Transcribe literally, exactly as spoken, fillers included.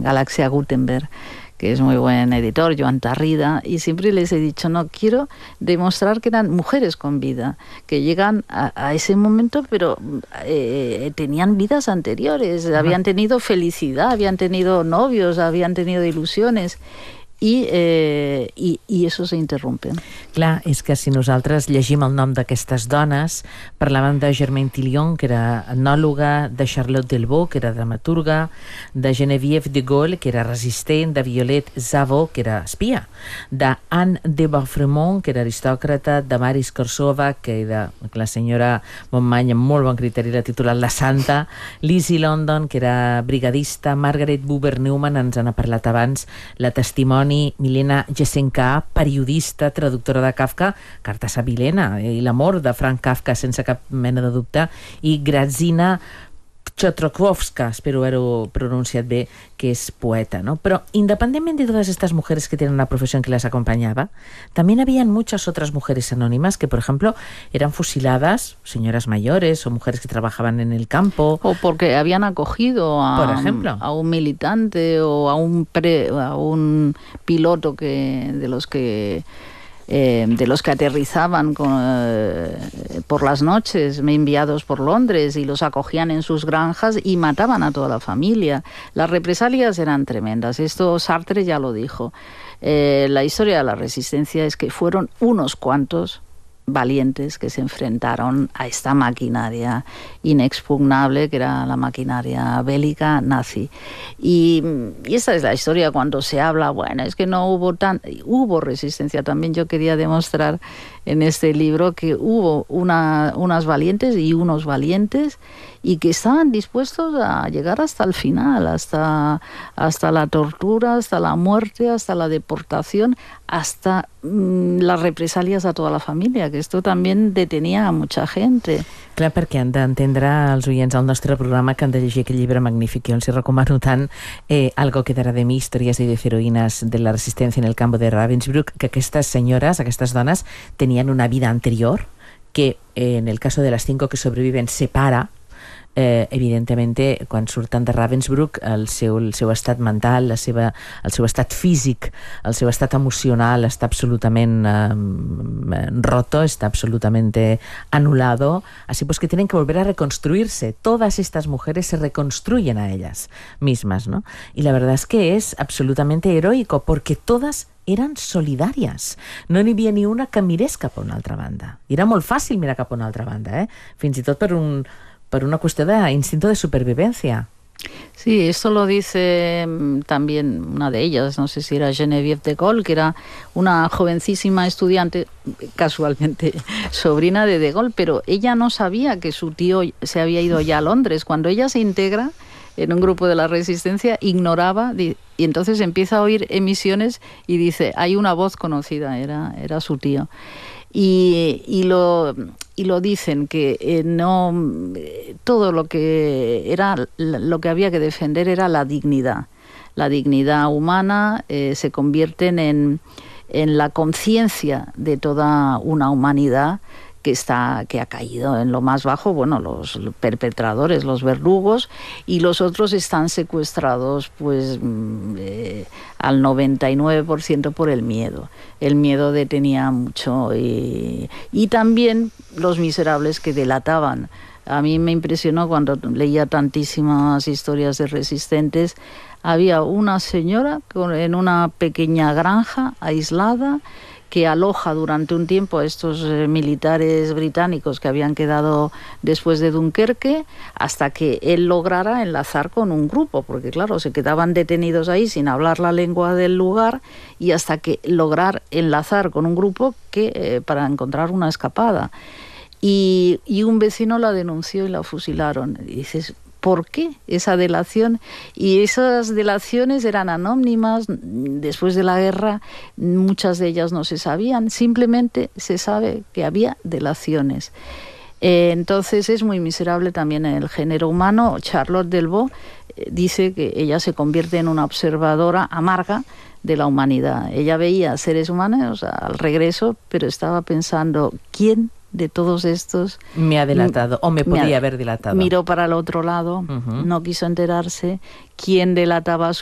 Galaxia Gutenberg, que es muy buen editor, Joan Tarrida, y siempre les he dicho, no, quiero demostrar que eran mujeres con vida, que llegan a, a ese momento, pero eh, tenían vidas anteriores, uh-huh. habían tenido felicidad, habían tenido novios, habían tenido ilusiones, i, eh, i, i això s'interrompe. Clar, és que si nosaltres llegim el nom d'aquestes dones, parlaven de Germaine Tillion, que era etnòloga, de Charlotte Delvaux, que era dramaturga, de Geneviève de Gaulle, que era resistent, de Violette Szabo, que era espia, de Anne de Bois-Fremont, que era aristòcrata, de Maris Korsova, que era la senyora Montmany, amb molt bon criteri, la titulat La Santa, Lizzie London, que era brigadista, Margaret Buber-Newman, ens n'ha parlat abans, la testimoni, Milena Jesenka, periodista, traductora de Kafka, Cartas a Vilena i l'amor de Frank Kafka, sense cap mena de dubte, i Grazina Chotrokowska, espero haver-ho pronunciat bé, que es poeta, ¿no? Pero independientemente de todas estas mujeres que tienen una profesión que las acompañaba, también habían muchas otras mujeres anónimas que, por ejemplo, eran fusiladas, señoras mayores o mujeres que trabajaban en el campo. O porque habían acogido a, por ejemplo, a un militante o a un, pre, a un piloto que, de los que... Eh, de los que aterrizaban con, eh, por las noches, enviados por Londres, y los acogían en sus granjas y mataban a toda la familia. Las represalias eran tremendas, esto Sartre ya lo dijo. Eh, la historia de la resistencia es que fueron unos cuantos valientes que se enfrentaron a esta maquinaria inexpugnable que era la maquinaria bélica nazi. Y, y esta es la historia cuando se habla, bueno, es que no hubo tan... Hubo resistencia también, yo quería demostrar en este libro que hubo una, unas valientes y unos valientes y que estaban dispuestos a llegar hasta el final, hasta, hasta la tortura, hasta la muerte, hasta la deportación, hasta mmm, las represalias a toda la familia, que esto también detenía a mucha gente. Clar, perquè han d'entendre els oients del nostre programa que han de llegir aquest llibre magnífic. Jo els hi recomano tant eh, Algo quedará de mí, historias y de heroínas de la resistencia en el campo de Ravensbrück, que aquestes senyores, aquestes dones, tenien una vida anterior que eh, en el caso de las cinco que sobreviven separa. Eh, evidentment, quan surten de Ravensbrück, el seu, el seu estat mental, la seva, el seu estat físic, el seu estat emocional està absolutament eh, roto, está absolutamente anulado, así pues que tienen que volver a reconstruirse. Todas estas mujeres se reconstruyen a ellas mismas, ¿no? Y la verdad es que es absolutamente heroico, porque todas eren solidàries. No n'hi havia ni una que mirés cap a una altra banda. I era molt fàcil mirar cap a una altra banda, eh? Fins i tot per un... por una cuestión de instinto de supervivencia. Sí, esto lo dice también una de ellas, no sé si era Geneviève de Gaulle, que era una jovencísima estudiante, casualmente sobrina de de Gaulle, pero ella no sabía que su tío se había ido ya a Londres. Cuando ella se integra en un grupo de la resistencia, ignoraba, y entonces empieza a oír emisiones y dice, hay una voz conocida, era, era su tío. Y, y, lo, y lo dicen que eh, no todo lo que era lo que había que defender era la dignidad. La dignidad humana eh, se convierten en, en la conciencia de toda una humanidad que está que ha caído en lo más bajo, bueno, los perpetradores, los verdugos, y los otros están secuestrados pues eh, al noventa y nueve por ciento por el miedo. El miedo detenía mucho y, y también los miserables que delataban. A mí me impresionó cuando leía tantísimas historias de resistentes. Había una señora en una pequeña granja aislada que aloja durante un tiempo a estos eh, militares británicos que habían quedado después de Dunkerque, hasta que él lograra enlazar con un grupo, porque claro, se quedaban detenidos ahí sin hablar la lengua del lugar, y hasta que lograr enlazar con un grupo que eh, para encontrar una escapada. Y, y un vecino la denunció y la fusilaron. Y dices, ¿por qué esa delación? Y esas delaciones eran anónimas. Después de la guerra muchas de ellas no se sabían, simplemente se sabe que había delaciones. Eh, entonces es muy miserable también el género humano. Charlotte Delvaux eh, dice que ella se convierte en una observadora amarga de la humanidad. Ella veía seres humanos al regreso, pero estaba pensando, ¿quién de todos estos me ha delatado o me podía me ha, haber delatado? Miró para el otro lado, uh-huh. No quiso enterarse quién delataba a su